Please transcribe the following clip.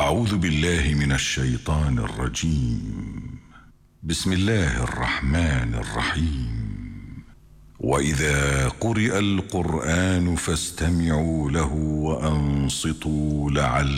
أعوذ بالله من الشيطان الرجيم. بسم الله الرحمن الرحيم. وإذا قرئ القرآن فاستمعوا له وأنصتوا لعلكم